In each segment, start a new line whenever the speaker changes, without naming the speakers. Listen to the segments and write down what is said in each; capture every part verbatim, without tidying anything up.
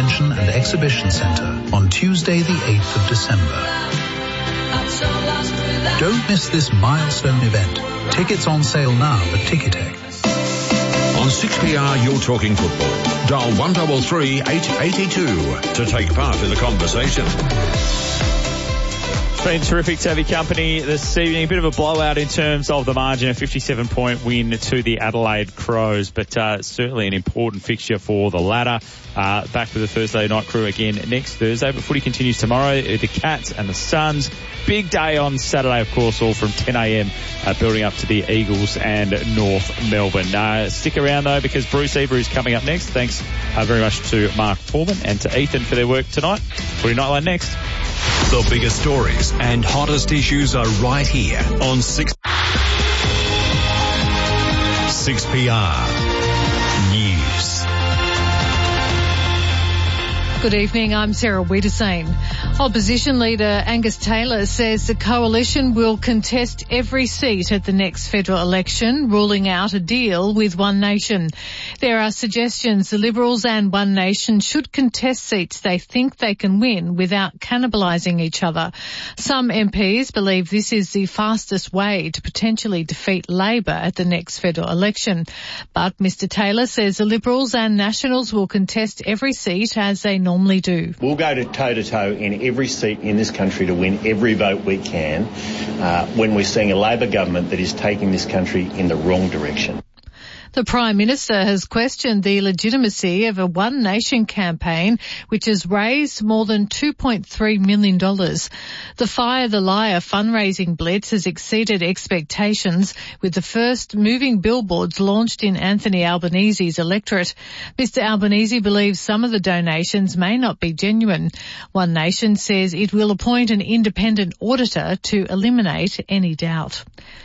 Convention and Exhibition Centre on Tuesday the eighth of December. Don't miss this milestone event. Tickets on sale now at Ticketek.
On six P R, you're talking football. Dial one three three, eight eight two to take part in the conversation.
It's been terrific to have your company this evening. A bit of a blowout in terms of the margin, a fifty-seven point win to the Adelaide Crows, but uh, certainly an important fixture for the ladder. Uh, back with the Thursday night crew again next Thursday, but footy continues tomorrow. The Cats and the Suns. Big day on Saturday, of course, all from ten a.m. Uh, building up to the Eagles and North Melbourne. Uh, stick around, though, because Bruce Ebra is coming up next. Thanks uh, very much to Mark Tallman and to Ethan for their work tonight. Footy Nightline next.
The biggest stories and hottest issues are right here on six P R News.
Good evening, I'm Sarah Wiedersane. Opposition leader Angus Taylor says the coalition will contest every seat at the next federal election, ruling out a deal with One Nation. There are suggestions the Liberals and One Nation should contest seats they think they can win without cannibalising each other. Some M Ps believe this is the fastest way to potentially defeat Labor at the next federal election. But Mr Taylor says the Liberals and Nationals will contest every seat as they normally do.
We'll go to toe-to-toe in every seat in this country to win every vote we can uh, when we're seeing a Labor government that is taking this country in the wrong direction.
The Prime Minister has questioned the legitimacy of a One Nation campaign which has raised more than two point three million dollars. The Fire the Liar fundraising blitz has exceeded expectations, with the first moving billboards launched in Anthony Albanese's electorate. Mister Albanese believes some of the donations may not be genuine. One Nation says it will appoint an independent auditor to eliminate any doubt.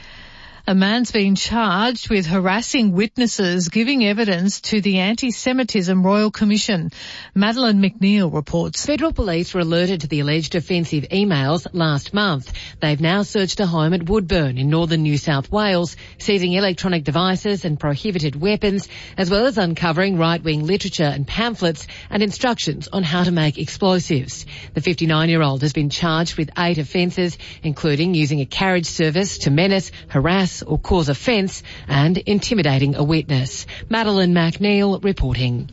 A man's been charged with harassing witnesses giving evidence to the Anti-Semitism Royal Commission. Madeleine McNeil reports.
Federal police were alerted to the alleged offensive emails last month. They've now searched a home at Woodburn in northern New South Wales, seizing electronic devices and prohibited weapons, as well as uncovering right-wing literature and pamphlets and instructions on how to make explosives. The fifty-nine-year-old has been charged with eight offences, including using a carriage service to menace, harass or cause offence and intimidating a witness. Madeleine McNeil reporting.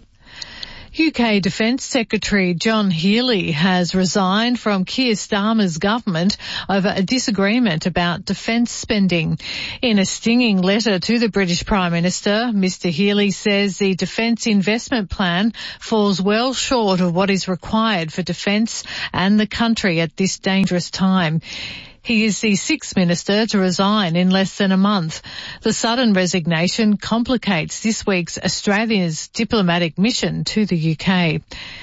U K Defence Secretary John Healey has resigned from Keir Starmer's government over a disagreement about defence spending. In a stinging letter to the British Prime Minister, Mr Healey says the defence investment plan falls well short of what is required for defence and the country at this dangerous time. He is the sixth minister to resign in less than a month. The sudden resignation complicates this week's Australia's diplomatic mission to the U K.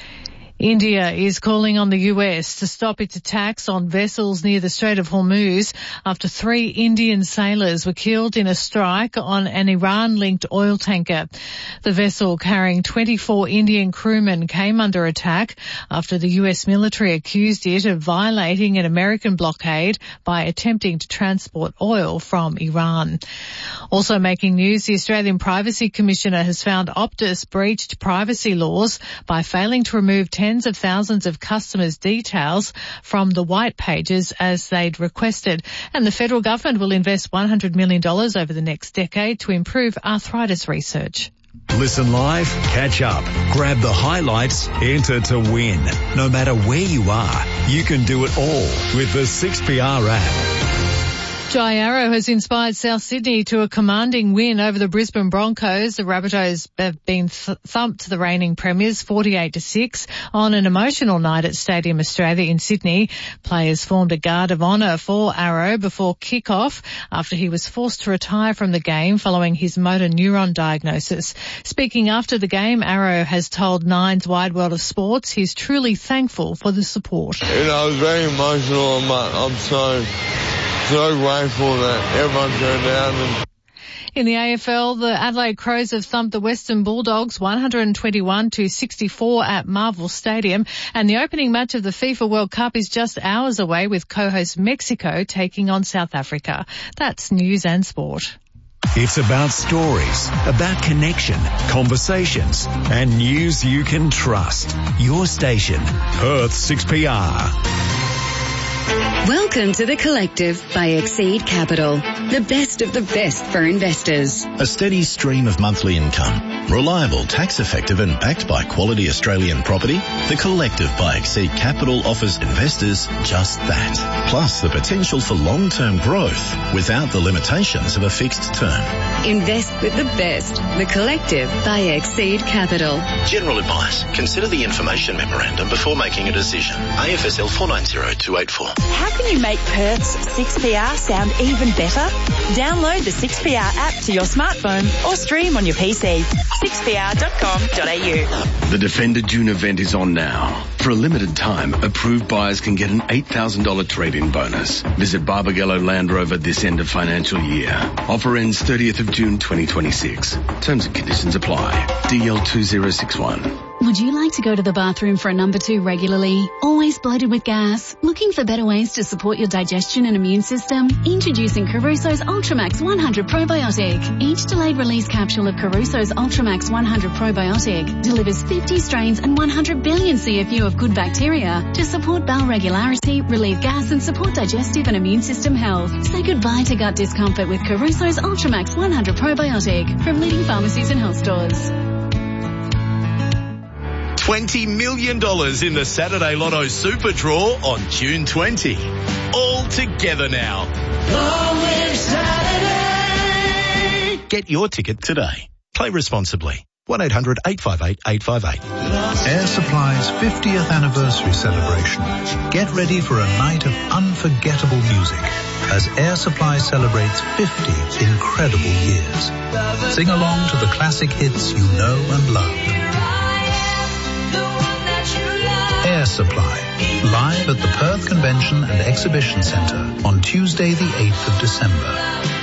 India is calling on the U S to stop its attacks on vessels near the Strait of Hormuz after three Indian sailors were killed in a strike on an Iran-linked oil tanker. The vessel carrying twenty-four Indian crewmen came under attack after the U S military accused it of violating an American blockade by attempting to transport oil from Iran. Also making news, the Australian Privacy Commissioner has found Optus breached privacy laws by failing to remove ten tens of thousands of customers' details from the white pages as they'd requested. And the federal government will invest one hundred million dollars over the next decade to improve arthritis research.
Listen live, catch up, grab the highlights, enter to win. No matter where you are, you can do it all with the six P R app.
Jai Arrow has inspired South Sydney to a commanding win over the Brisbane Broncos. The Rabbitohs have been th- thumped the reigning premiers forty-eight to six on an emotional night at Stadium Australia in Sydney. Players formed a guard of honour for Arrow before kick-off after he was forced to retire from the game following his motor neuron diagnosis. Speaking after the game, Arrow has told Nine's Wide World of Sports he's truly thankful for the support.
You know, I was very emotional, but I'm so... so grateful that everyone turned out. And
in the A F L, the Adelaide Crows have thumped the Western Bulldogs one hundred twenty-one to sixty-four at Marvel Stadium, and the opening match of the FIFA World Cup is just hours away with co-host Mexico taking on South Africa. That's news and sport.
It's about stories, about connection, conversations, and news you can trust. Your station, Perth six P R.
Welcome to The Collective by Exceed Capital, the best of the best for investors.
A steady stream of monthly income, reliable, tax-effective and backed by quality Australian property, The Collective by Exceed Capital offers investors just that. Plus the potential for long-term growth without the limitations of a fixed term.
Invest with the best. The Collective by Exceed Capital.
General advice. Consider the information memorandum before making a decision. A F S L four nine zero two eight four.
How can you make Perth's six P R sound even better? Download the six P R app to your smartphone or stream on your P C. six p r dot com dot a u.
The Defender June event is on now. For a limited time, approved buyers can get an eight thousand dollars trade-in bonus. Visit Barbagallo Land Rover this end of financial year. Offer ends thirtieth of June twenty twenty-six. Terms and conditions apply. D L two zero six one.
Would you like to go to the bathroom for a number two regularly? Always bloated with gas? Looking for better ways to support your digestion and immune system? Introducing Caruso's Ultramax one hundred Probiotic. Each delayed release capsule of Caruso's Ultramax one hundred Probiotic delivers fifty strains and one hundred billion C F U of good bacteria to support bowel regularity, relieve gas and support digestive and immune system health. Say goodbye to gut discomfort with Caruso's Ultramax one hundred Probiotic from leading pharmacies and health stores.
twenty million dollars in the Saturday Lotto Super Draw on June twentieth. All together now.
Long live Saturday!
Get your ticket today. Play responsibly. one eight hundred eight five eight eight five eight.
Air Supply's fiftieth anniversary celebration. Get ready for a night of unforgettable music as Air Supply celebrates fifty incredible years. Sing along to the classic hits you know and love. Air Supply, live at the Perth Convention and Exhibition Centre on Tuesday the eighth of December.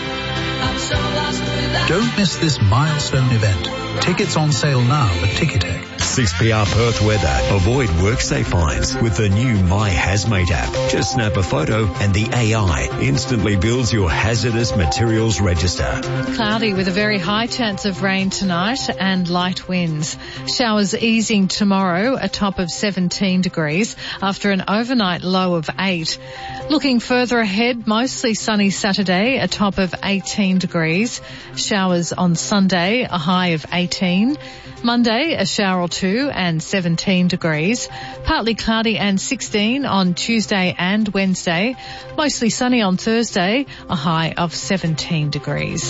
Don't miss this milestone event. Tickets on sale now at Ticketek.
six P R Perth weather. Avoid worksafe fines with the new My Hazmate app. Just snap a photo and the A I instantly builds your hazardous materials register.
Cloudy with a very high chance of rain tonight and light winds. Showers easing tomorrow, a top of seventeen degrees after an overnight low of eight. Looking further ahead, mostly sunny Saturday, a top of eighteen degrees. Showers on Sunday, a high of eighteen. Monday, a shower or two and seventeen degrees. Partly cloudy and sixteen on Tuesday and Wednesday. Mostly sunny on Thursday, a high of seventeen degrees.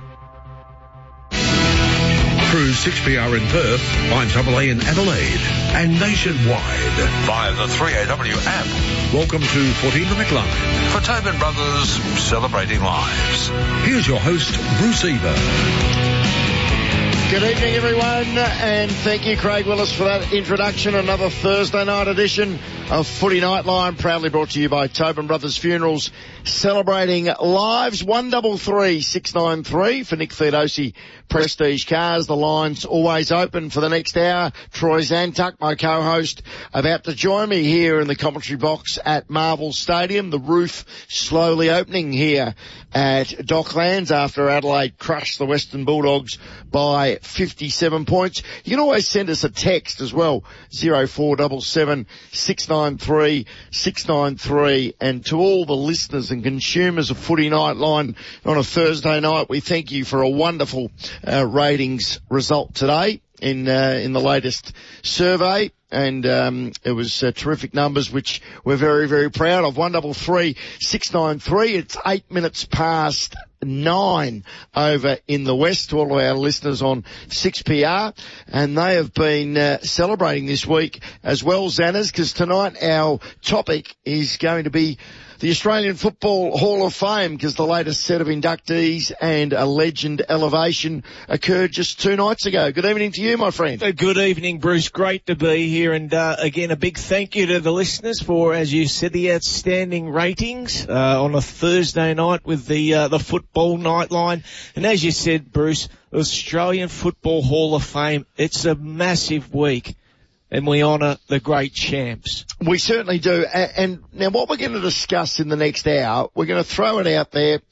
Cruise six P R in Perth, nine A A in Adelaide, and nationwide via the three A W app. Welcome to Fortina McLaren for Tobin Brothers Celebrating Lives. Here's your host, Bruce Eva.
Good evening, everyone, and thank you, Craig Willis, for that introduction. Another Thursday night edition of Footy Nightline, proudly brought to you by Tobin Brothers Funerals, celebrating lives. one double three six nine three for Nick Theodosi, Prestige Cars. The line's always open for the next hour. Troy Zantuck, my co-host, about to join me here in the commentary box at Marvel Stadium. The roof slowly opening here at Docklands after Adelaide crushed the Western Bulldogs by fifty-seven points. You can always send us a text as well, zero four seven seven six nine three six nine three. And to all the listeners and consumers of Footy Nightline on a Thursday night, we thank you for a wonderful uh, ratings result today in uh, in the latest survey. And um, it was uh, terrific numbers, which we're very, very proud of. one double three six nine three. It's eight minutes past nine over in the west to all of our listeners on six P R. And they have been uh, celebrating this week as well, Zanners, because tonight our topic is going to be the Australian Football Hall of Fame, because the latest set of inductees and a legend elevation occurred just two nights ago. Good evening to you, my friend.
Good evening, Bruce. Great to be here. And uh, again, a big thank you to the listeners for, as you said, the outstanding ratings uh, on a Thursday night with the uh, the Football Nightline. And as you said, Bruce, the Australian Football Hall of Fame, it's a massive week. And we honour the great champs.
We certainly do. And, and now what we're going to discuss in the next hour, we're going to throw it out there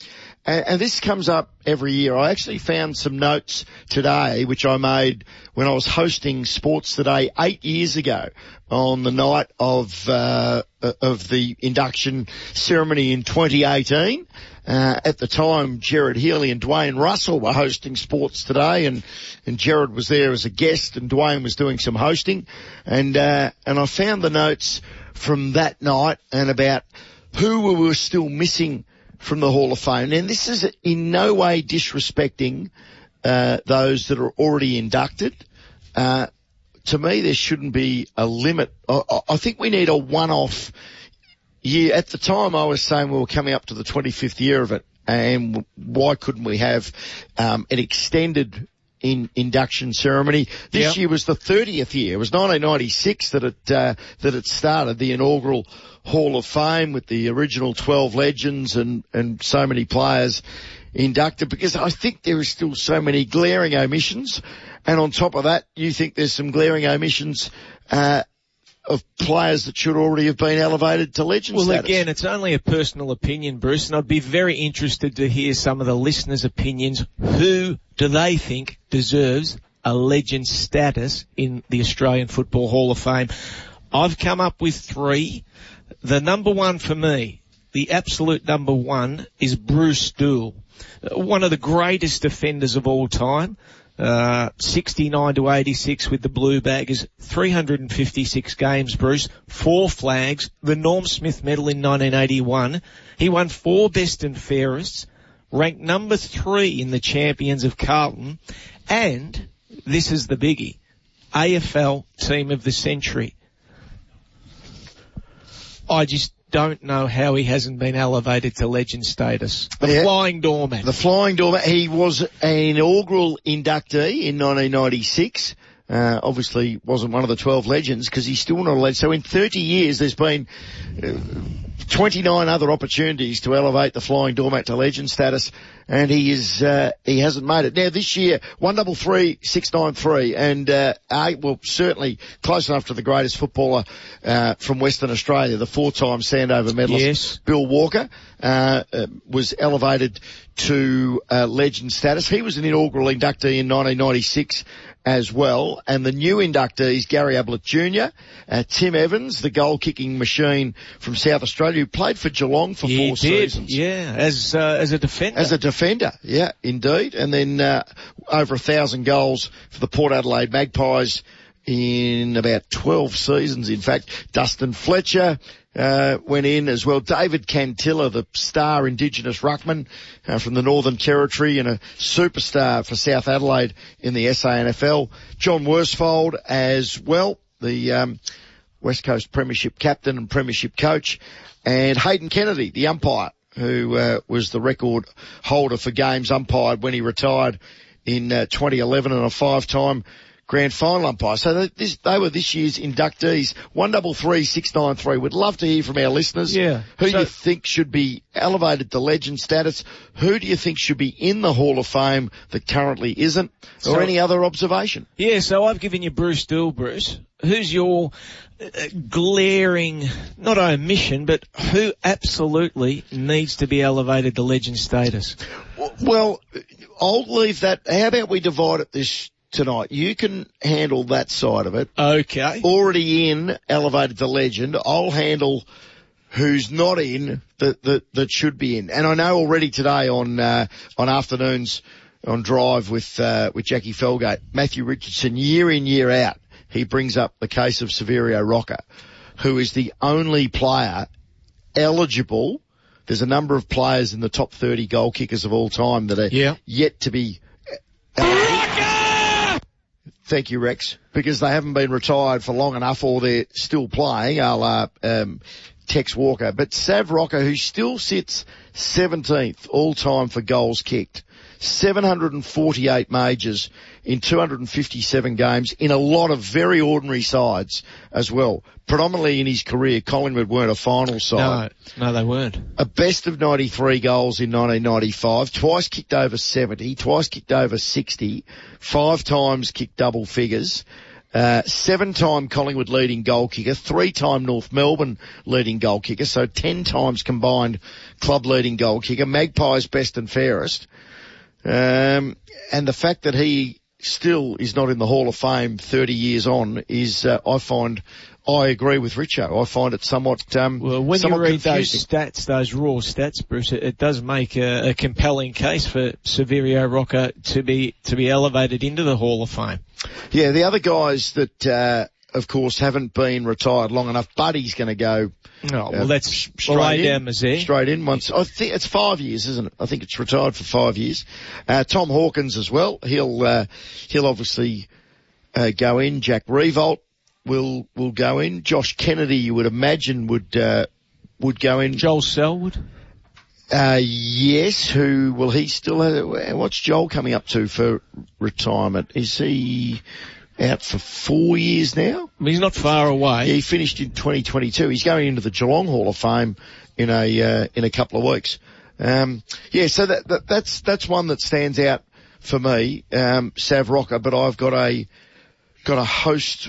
and, and this comes up every year. I actually found some notes today, which I made when I was hosting Sports Today eight years ago on the night of uh, of the induction ceremony in twenty eighteen. Uh, at the time, Gerard Healy and Dwayne Russell were hosting Sports Today, and, and Gerard was there as a guest, and Dwayne was doing some hosting. And uh, and I found the notes from that night and about who we were still missing from the Hall of Fame. And this is in no way disrespecting uh, those that are already inducted. Uh, to me, there shouldn't be a limit. I, I think we need a one-off year. At the time, I was saying we were coming up to the twenty-fifth year of it, and why couldn't we have um, an extended in induction ceremony? This yep. year was the thirtieth year. It was nineteen ninety-six that it uh, that it started, the inaugural Hall of Fame with the original twelve legends and and so many players inducted, because I think there is still so many glaring omissions, and on top of that, you think there's some glaring omissions uh of players that should already have been elevated to legend
well,
status.
Well, again, it's only a personal opinion, Bruce, and I'd be very interested to hear some of the listeners' opinions. Who do they think deserves a legend status in the Australian Football Hall of Fame? I've come up with three. The number one for me, the absolute number one, is Bruce Doull, one of the greatest defenders of all time. Uh, sixty-nine to eighty-six with the Blue Baggers, three hundred fifty-six games, Bruce, four flags, the Norm Smith Medal in nineteen eighty-one. He won four best and fairest, ranked number three in the Champions of Carlton, and, this is the biggie, A F L Team of the Century. I just don't know how he hasn't been elevated to legend status. The yeah. Flying Doorman.
The Flying Doorman. He was an inaugural inductee in nineteen ninety-six. Uh, obviously wasn't one of the twelve legends because he's still not a legend. So in thirty years there's been uh, twenty-nine other opportunities to elevate the Flying Doormat to legend status, and he is uh, he hasn't made it. Now this year, one double three six nine three, and uh, uh, well certainly close enough to the greatest footballer uh, from Western Australia, the four-time Sandover medalist
yes.
Bill Walker, uh, uh, was elevated to uh, legend status. He was an inaugural inductee in nineteen ninety-six as well, and the new inductees, Gary Ablett Junior, uh, Tim Evans, the goal-kicking machine from South Australia, who played for Geelong for
he
four
did,
seasons.
Yeah, as uh, as a defender.
As a defender, yeah, indeed. And then uh, over a thousand goals for the Port Adelaide Magpies in about twelve seasons. In fact, Dustin Fletcher uh went in as well. David Cantilla, the star Indigenous ruckman uh, from the Northern Territory and a superstar for South Adelaide in the S A N F L. John Worsfold as well, the um West Coast Premiership captain and Premiership coach. And Hayden Kennedy, the umpire, who uh, was the record holder for games umpired when he retired in uh, twenty eleven, and a five-time grand final umpire. So this, they were this year's inductees. One double three six nine three. We'd love to hear from our listeners.
Yeah.
Who
so,
you think should be elevated to legend status? Who do you think should be in the Hall of Fame that currently isn't?
So,
or any other observation?
Yeah, so I've given you Bruce Doull, Bruce. Who's your uh, glaring, not omission, but who absolutely needs to be elevated to legend status?
Well, I'll leave that. How about we divide it this tonight? You can handle that side of it.
Okay.
Already in, elevated to legend. I'll handle who's not in that that, that should be in. And I know already today on uh, on afternoons on Drive with uh, with Jackie Felgate, Matthew Richardson, year in, year out, he brings up the case of Severio Rocca, who is the only player eligible. There's a number of players in the top thirty goal kickers of all time that are
yeah.
yet to be eligible. Thank you, Rex, because they haven't been retired for long enough, or they're still playing, a la um, Tex Walker. But Sav Rocca, who still sits seventeenth all-time for goals kicked, seven hundred forty-eight majors in two hundred fifty-seven games in a lot of very ordinary sides as well. Predominantly in his career, Collingwood weren't a final side.
No, no, they weren't.
A best of ninety-three goals in nineteen ninety-five, twice kicked over seventy, twice kicked over sixty, five times kicked double figures. Uh, seven-time Collingwood leading goal kicker, three-time North Melbourne leading goal kicker, so ten times combined club leading goal kicker, Magpies best and fairest. Um, and the fact that he still is not in the Hall of Fame thirty years on is, uh, I find, I agree with Richo. I find it somewhat, um,
well, when
somewhat
you read
confusing.
those stats, those raw stats, Bruce, it, it does make a, a compelling case for Severio Rocca to be, to be elevated into the Hall of Fame.
Yeah, the other guys that, uh, of course, haven't been retired long enough. Buddy's going to go.
Oh, well,
uh,
that's
straight in.
down there.
Straight in once. I think it's five years, isn't it? I think it's retired for five years. Uh, Tom Hawkins as well. He'll, uh, he'll obviously, uh, go in. Jack Revolt will, will go in. Josh Kennedy, you would imagine, would, uh, would go in.
Joel Selwood?
Uh, yes, who will he still have, what's Joel coming up to for retirement? Is he out for four years now?
He's not far away.
Yeah, he finished in twenty twenty-two. He's going into the Geelong Hall of Fame in a, uh, in a couple of weeks. Um, yeah, so that, that, that's, that's one that stands out for me, um, Sav Rocca, but I've got a, got a host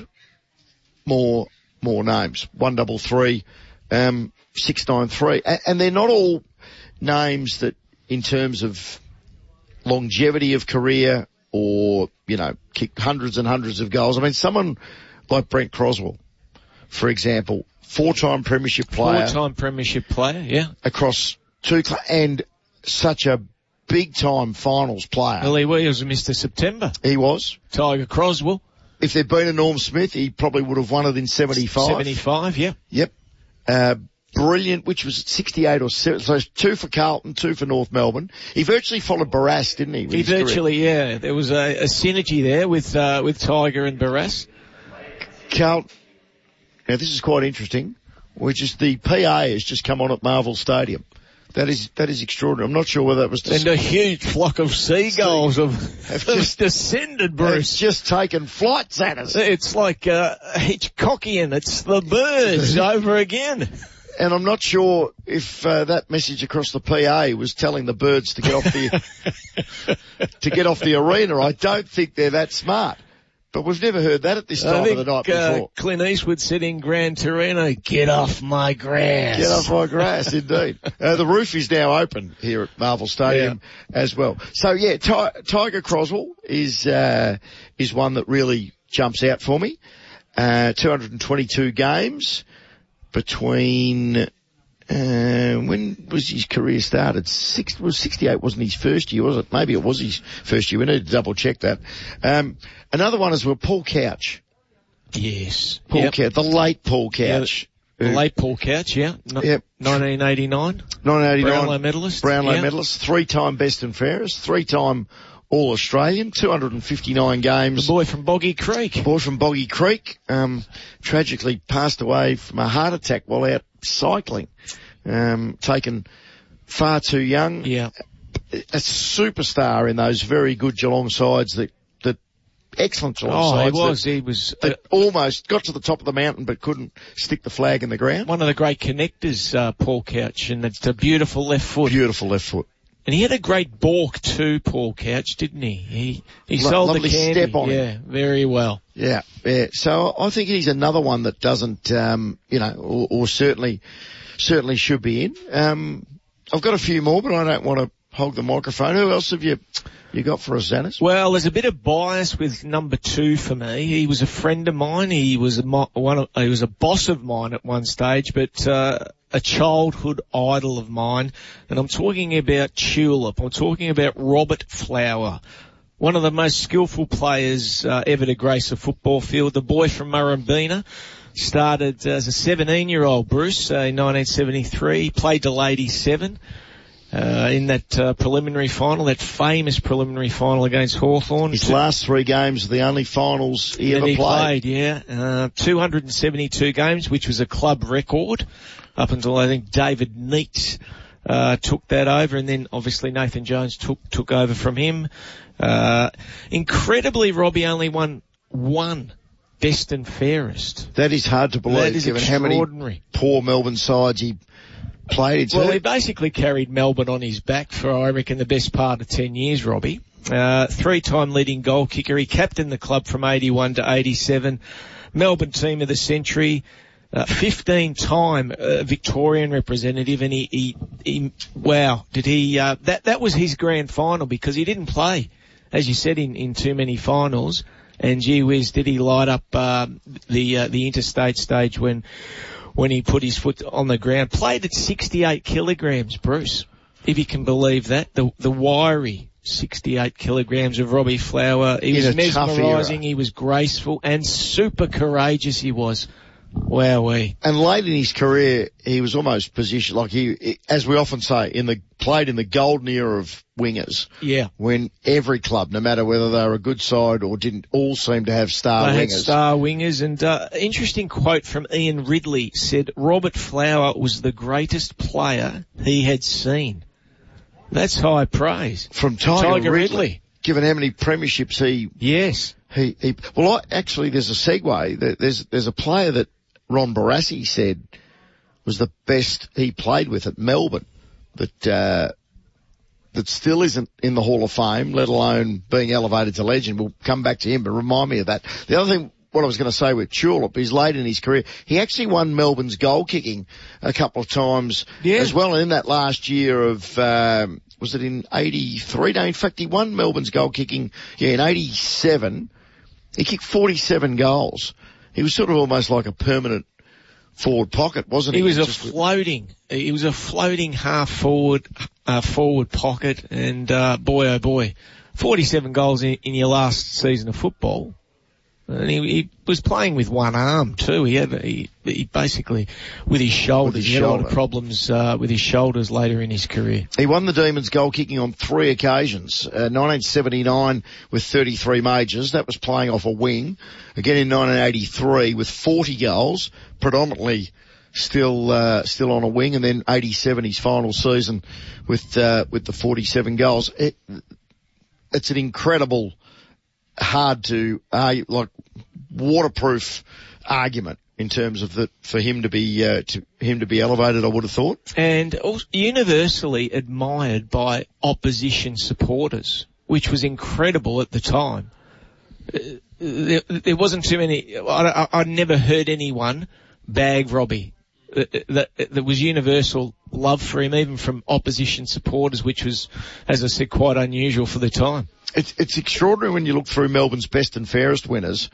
more, more names. One double three, um, six nine three. And, and they're not all names that, in terms of longevity of career or, you know, kick hundreds and hundreds of goals. I mean, someone like Brent Croswell, for example, four-time premiership player.
Four-time premiership player, yeah.
Across two, cl- and such a big-time finals player.
Well, he was Mister September.
He was.
Tiger Croswell.
If there'd been a Norm Smith, he probably would have won it in seventy-five.
seventy-five, yeah.
Yep. Uh, brilliant, which was sixty-eight or seven, so two for Carlton, two for North Melbourne. He virtually followed Barrass, didn't he?
He virtually, career? yeah. There was a, a synergy there with, uh, with Tiger and Barrass.
Carlton, now this is quite interesting, which is the P A has just come on at Marvel Stadium. That is, that is extraordinary. I'm not sure whether that was...
And a huge flock of seagulls have, have just descended, Bruce.
It's just taken flights at us.
It's like, uh, Hitchcockian. It's the birds over again.
And I'm not sure if uh, that message across the P A was telling the birds to get off the to get off the arena. I don't think they're that smart. But we've never heard that at this time
I think,
of the night
uh,
before.
Clint Eastwood said in Gran Torino, "Get off my grass."
Get off my grass, indeed. Uh, the roof is now open here at Marvel Stadium yeah. as well. So yeah, Ty- Tiger Croswell is uh, is one that really jumps out for me. Uh, two hundred twenty-two games. Between, uh, when was his career started? Six, was sixty-eight wasn't his first year, was it? Maybe it was his first year. We need to double check that. Um, another one is well, Paul Couch.
Yes.
Paul
yep.
Couch, the late Paul Couch.
Yeah, the late Paul Couch, yeah. No,
yep.
nineteen eighty-nine.
nineteen eighty-nine.
Brownlow medalist.
Brownlow
yeah.
medalist. Three-time best and fairest. Three-time All-Australian, two hundred fifty-nine games.
The boy from Boggy Creek.
Boy from Boggy Creek, um, tragically passed away from a heart attack while out cycling. Um, taken far too young.
Yeah.
A superstar in those very good Geelong sides that, that excellent Geelong
oh,
sides.
Oh, he was,
that,
he was.
That uh, almost got to the top of the mountain but couldn't stick the flag in the ground.
One of the great connectors, uh, Paul Couch, and it's a beautiful left foot.
Beautiful left foot.
And he had a great balk too, Paul Couch, didn't he? He he
Lo-
sold
lovely
the candy.
Step on
yeah,
him.
very well.
Yeah, yeah. So I think he's another one that doesn't, um, you know, or, or certainly, certainly should be in. Um, I've got a few more, but I don't want to hog the microphone. Who else have you you got for us, Xanis?
Well, there's a bit of bias with number two for me. He was a friend of mine. He was a mo- one. Of, he was a boss of mine at one stage, but. Uh, a childhood idol of mine, and I'm talking about Tulip. I'm talking about Robert Flower, one of the most skillful players uh, ever to grace a football field. The boy from Murrumbeena started as a seventeen-year-old, Bruce, uh, in nineteen seventy-three, played till eighty-seven. Uh, in that uh, preliminary final, that famous preliminary final against Hawthorn.
His last three games are the only finals he ever
he
played.
played. Yeah, uh, two hundred seventy-two games, which was a club record up until I think David Neat uh, took that over, and then obviously Nathan Jones took took over from him. Uh, incredibly, Robbie only won one best and fairest.
That is hard to believe,
that is
given how many poor Melbourne sides he played.
Well, he basically carried Melbourne on his back for, I reckon, the best part of ten years, Robbie. Uh, three-time leading goal kicker. He captained the club from eighty-one to eighty-seven. Melbourne Team of the Century. Uh, fifteen-time uh, Victorian representative, and he, he, he wow, did he, uh, that, that was his grand final because he didn't play, as you said, in, in too many finals. And gee whiz, did he light up, uh, the, uh, the interstate stage when, when he put his foot on the ground. Played at sixty-eight kilograms, Bruce, if you can believe that. The, the wiry sixty-eight kilograms of Robbie Flower. He was mesmerising, he was graceful, and super courageous he was. Wowee.
And late in his career, he was almost positioned, like he, as we often say, in the, played in the golden era of wingers.
Yeah.
When every club, no matter whether they were a good side or didn't, all seemed to have star
they
wingers.
Had star wingers, and, uh, interesting quote from Ian Ridley said, Robert Flower was the greatest player he had seen. That's high praise.
From Tiger,
Tiger
Ridley,
Ridley.
Given how many premierships he...
Yes.
He, he, well, I, actually, there's a segue. There's, there's a player that Ron Barassi said was the best he played with at Melbourne that, uh, that still isn't in the Hall of Fame, let alone being elevated to legend. We'll come back to him, but remind me of that. The other thing, what I was going to say with Tulip, he's late in his career. He actually won Melbourne's goal kicking a couple of times
yeah.
as well. And in that last year of, um, was it in eighty-three? No, in fact, he won Melbourne's goal kicking, yeah, in eighty-seven. He kicked forty-seven goals. He was sort of almost like a permanent forward pocket, wasn't he?
He was a
Just
floating, he was a floating half forward, uh, forward pocket, and, uh, boy oh boy, forty-seven goals in, in your last season of football. And he, he was playing with one arm too. He had, he, he basically, with his shoulders,
with his
he had a lot
shoulder.
of problems, uh, with his shoulders later in his career.
He won the Demons goal kicking on three occasions. Uh, nineteen seventy-nine with thirty-three majors. That was playing off a wing. Again in nineteen eighty-three with forty goals, predominantly still, uh, still on a wing. And then eighty-seven, his final season with, uh, with the forty-seven goals. It, it's an incredible, hard to, uh, like, waterproof argument in terms of that for him to be uh, to him to be elevated. I would have thought,
and also universally admired by opposition supporters, which was incredible at the time. Uh, there, there wasn't too many. I, I, I'd never heard anyone bag Robbie. That there was universal love for him, even from opposition supporters, which was, as I said, quite unusual for the time.
It's it's extraordinary when you look through Melbourne's best and fairest winners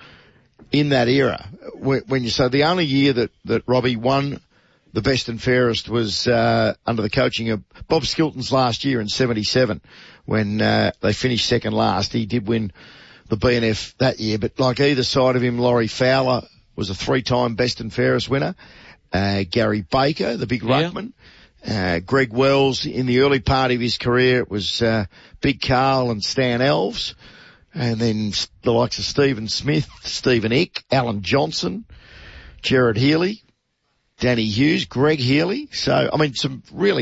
in that era. When you say the only year that, that Robbie won the best and fairest was uh, under the coaching of Bob Skilton's last year in seventy-seven, when uh, they finished second last. He did win the B N F that year, but like either side of him, Laurie Fowler was a three-time best and fairest winner. Uh, Gary Baker, the big ruckman. Yeah. Uh, Greg Wells in the early part of his career, it was, uh, Big Carl and Stan Alves. And then the likes of Stephen Smith, Stephen Ick, Alan Johnson, Gerard Healy, Danny Hughes, Greg Healy. So, I mean, some really